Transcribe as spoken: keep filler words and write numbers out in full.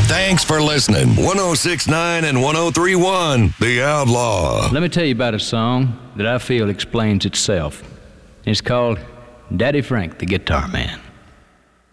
Thanks for listening. one oh six point nine and one oh three point one, The Outlaw. Let me tell you about a song that I feel explains itself. It's called Daddy Frank, the Guitar Man.